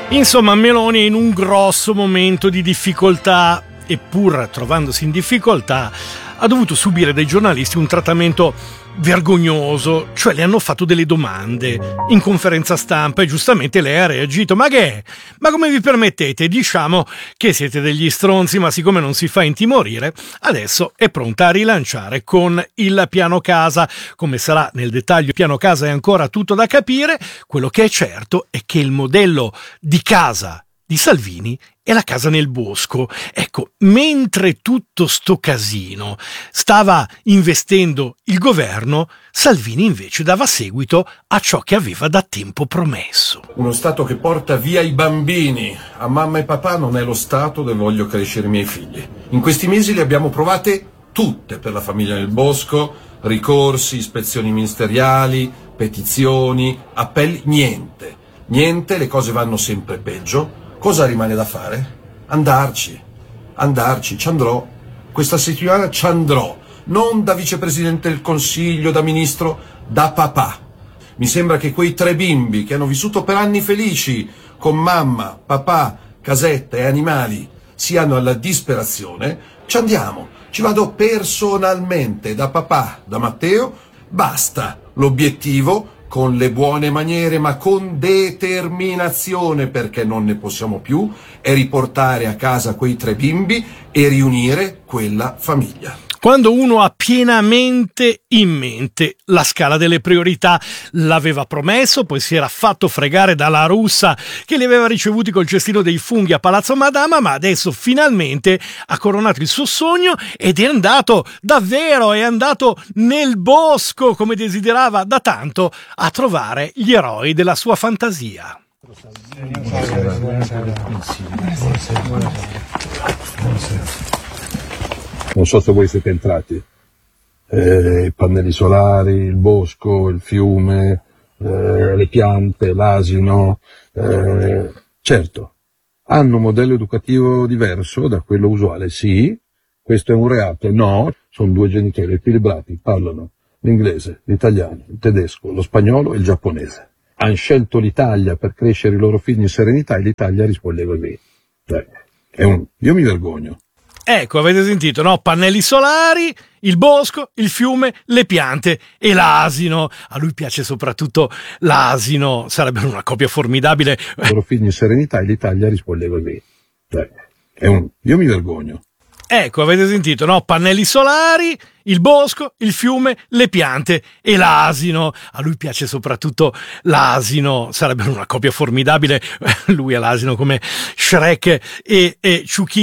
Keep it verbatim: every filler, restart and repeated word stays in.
Insomma, Meloni è in un grosso momento di difficoltà e pur trovandosi in difficoltà ha dovuto subire dai giornalisti un trattamento vergognoso, cioè le hanno fatto delle domande in conferenza stampa e giustamente lei ha reagito: ma che è? Ma come vi permettete? Diciamo che siete degli stronzi, ma siccome non si fa intimorire, adesso è pronta a rilanciare con il piano casa. Come sarà nel dettaglio il piano casa è ancora tutto da capire. Quello che è certo è che il modello di casa di Salvini è la casa nel bosco. Ecco, mentre tutto sto casino stava investendo il governo, Salvini invece dava seguito a ciò che aveva da tempo promesso. Uno Stato che porta via i bambini a mamma e papà non è lo Stato dove voglio crescere i miei figli. In questi mesi le abbiamo provate tutte per la famiglia nel bosco: ricorsi, ispezioni ministeriali, petizioni, appelli, niente. Niente, le cose vanno sempre peggio. Cosa rimane da fare? Andarci, andarci, ci andrò. Questa settimana ci andrò, non da vicepresidente del Consiglio, da ministro, da papà. Mi sembra che quei tre bimbi che hanno vissuto per anni felici con mamma, papà, casetta e animali siano alla disperazione. Ci andiamo, ci vado personalmente da papà, da Matteo, basta. L'obiettivo, con le buone maniere ma con determinazione, perché non ne possiamo più, è riportare a casa quei tre bimbi e riunire quella famiglia. Quando uno ha pienamente in mente la scala delle priorità, l'aveva promesso, poi si era fatto fregare dalla russa che li aveva ricevuti col cestino dei funghi a Palazzo Madama, ma adesso finalmente ha coronato il suo sogno ed è andato davvero, è andato nel bosco come desiderava da tanto a trovare gli eroi della sua fantasia. Buonasera. Buonasera. Buonasera. Buonasera. Non so se voi siete entrati, eh, i pannelli solari, il bosco, il fiume, eh, le piante, l'asino, eh, certo, hanno un modello educativo diverso da quello usuale, sì, questo è un reato, no, sono due genitori equilibrati, parlano l'inglese, l'italiano, il tedesco, lo spagnolo e il giapponese. Hanno scelto l'Italia per crescere i loro figli in serenità e l'Italia risponde così. Cioè, è un, io mi vergogno. Ecco, avete sentito, no? Pannelli solari, il bosco, il fiume, le piante e l'asino. A lui piace soprattutto l'asino, sarebbero una coppia formidabile. I loro figli in serenità e l'Italia risponde così. Cioè, è un, io mi vergogno. Ecco, avete sentito, no? Pannelli solari, il bosco, il fiume, le piante e l'asino. A lui piace soprattutto l'asino, sarebbero una coppia formidabile. Lui è l'asino come Shrek e, e Chucky.